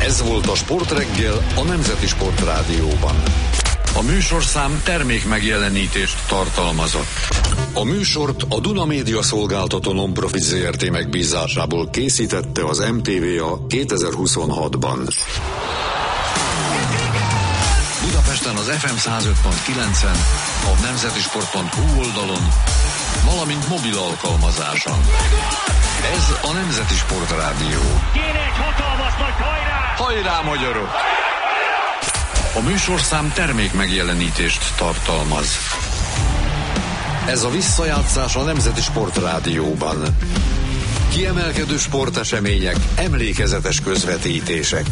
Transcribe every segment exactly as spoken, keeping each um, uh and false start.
Ez volt a Sportreggel a Nemzeti Sportrádióban. A műsorszám termék megjelenítést tartalmazott. A műsort a Duna Média Szolgáltató Non-Profit Zé Er Té megbízásából készítette az em té vé á kétezer-huszonhatban. Budapesten az ef em száz öt pont kilencen, a nemzetisport pont hú oldalon, valamint mobil alkalmazáson. Ez a Nemzeti Sportrádió. Kéne egy hatalmas nagy hajrá! Hajrá, magyarok! A műsorszám termék megjelenítést tartalmaz. Ez a visszajátszás a Nemzeti Sportrádióban. Kiemelkedő sportesemények, emlékezetes közvetítések.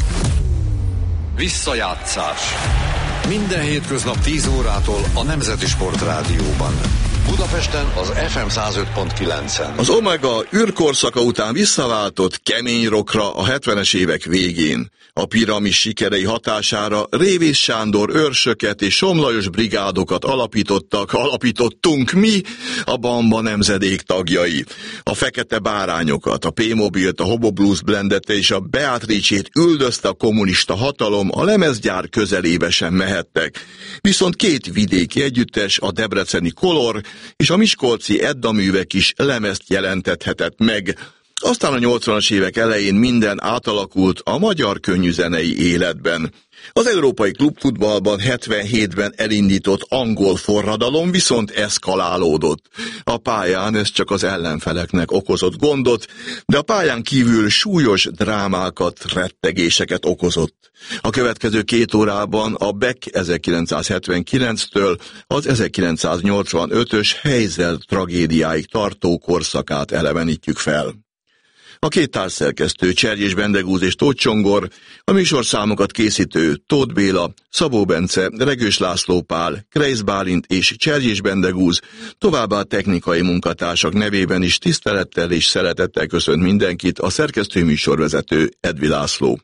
Visszajátszás. Minden hétköznap tíz órától a Nemzeti Sportrádióban. Budapesten az ef em száz öt pont kilencen. Az Omega űrkorszaka után visszaváltott kemény rockra a hetvenes évek végén. A Piramis sikerei hatására Révész Sándor őrsöket és Somlajos brigádokat alapítottak, alapítottunk mi, a Bamba nemzedék tagjai. A Fekete Bárányokat, a P-Mobilt, a Hobo Blues Blandet és a Beatrice-t üldözte a kommunista hatalom, a lemezgyár közelébe sem mehettek. Viszont két vidéki együttes, a debreceni Kolor és a miskolci Edda művek is lemezt jelentethetett meg. Aztán a nyolcvanas évek elején minden átalakult a magyar könnyűzenei életben. Az európai klubfutballban hetvenhétben elindított angol forradalom viszont eszkalálódott. A pályán ez csak az ellenfeleknek okozott gondot, de a pályán kívül súlyos drámákat, rettegéseket okozott. A következő két órában a Beck ezerkilencszázhetvenkilenctől az ezerkilencszáznyolcvanötös Heysel tragédiáig tartó korszakát elevenítjük fel. A két társszerkesztő, Cserjés Bendegúz és Tóth Csongor, a műsorszámokat készítő Tóth Béla, Szabó Bence, Regős László Pál, Kreisz Bálint és Cserjés Bendegúz, továbbá a technikai munkatársak nevében is tisztelettel és szeretettel köszönt mindenkit a szerkesztő műsorvezető Edvi László.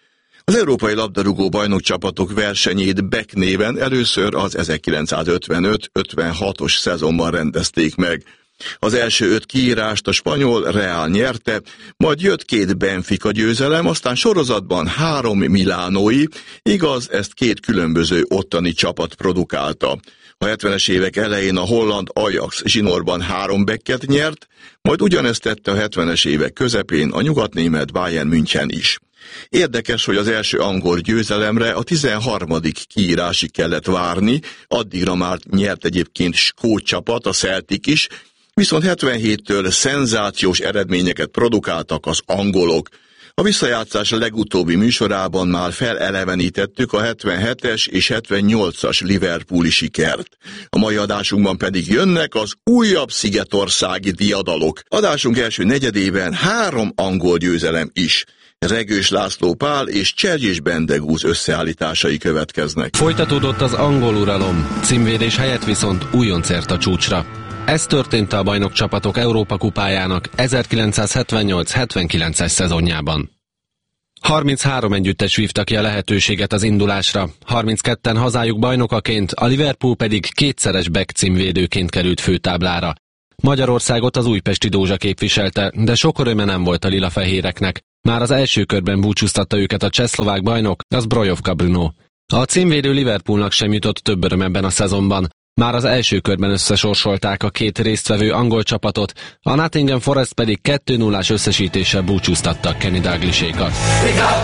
Az európai labdarúgó bajnokcsapatok versenyét Beck néven először az ezerkilencszázötvenöt ötvenhatos szezonban rendezték meg. Az első öt kiírást a spanyol Real nyerte, majd jött két Benfica győzelem, aztán sorozatban három milánói, igaz, ezt két különböző ottani csapat produkálta. A hetvenes évek elején a holland Ajax zsinórban három Becket nyert, majd ugyanezt tette a hetvenes évek közepén a nyugatnémet Bayern München is. Érdekes, hogy az első angol győzelemre a tizenharmadik kiírásig kellett várni, addigra már nyert egyébként skót csapat, a Celtic is, viszont hetvenhéttől szenzációs eredményeket produkáltak az angolok. A visszajátszás legutóbbi műsorában már felelevenítettük a hetvenhetes és hetvennyolcas liverpooli sikert. A mai adásunkban pedig jönnek az újabb szigetországi diadalok. Adásunk első negyedében három angol győzelem is. Regős László Pál és Cserjés Bendegúz összeállításai következnek. Folytatódott az angol uralom, címvédés helyett viszont újonc ért a csúcsra. Ez történt a bajnokcsapatok Európa kupájának ezerkilencszázhetvennyolc hetvenkilences szezonjában. harminchárom együttes vívta ki a lehetőséget az indulásra, harmincketten hazájuk bajnokaként, a Liverpool pedig kétszeres Beck címvédőként került főtáblára. Magyarországot az újpesti Dózsa képviselte, de sok öröme nem volt a lilafehéreknek. Már az első körben búcsúztatta őket a csehszlovák bajnok, az Brojovka Bruno. A címvédő Liverpoolnak sem jutott több öröm ebben a szezonban. Már az első körben összesorsolták a két résztvevő angol csapatot, a Nottingham Forest pedig kettő nullás összesítéssel búcsúztatta Kenny Dalglish-ékat.